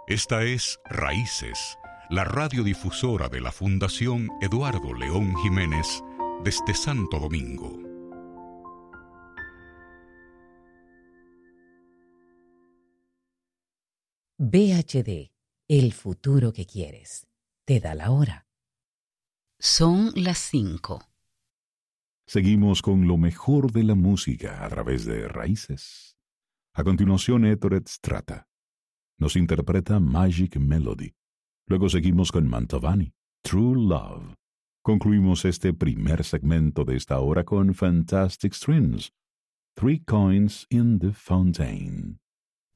Esta es Raíces, la radiodifusora de la Fundación Eduardo León Jiménez desde Santo Domingo. VHD, el futuro que quieres. Te da la hora. Son las 5. Seguimos con lo mejor de la música a través de Raíces. A continuación, Ettore Strata nos interpreta Magic Melody. Luego seguimos con Mantovani, True Love. Concluimos este primer segmento de esta hora con Fantastic Strings, Three Coins in the Fountain.